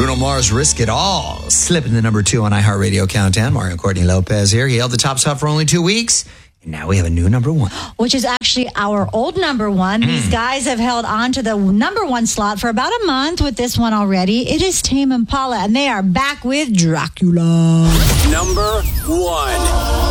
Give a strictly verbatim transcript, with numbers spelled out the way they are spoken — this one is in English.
Bruno Mars, Risk It All, slipping the number two on iHeartRadio Countdown. Mario Courtney Lopez here. He held the top spot for only two weeks. And now we have a new number one. Which is actually our old number one. Mm. These guys have held on to the number one slot for about a month with this one already. It is Tame Impala, and they are back with Dracula. Number one.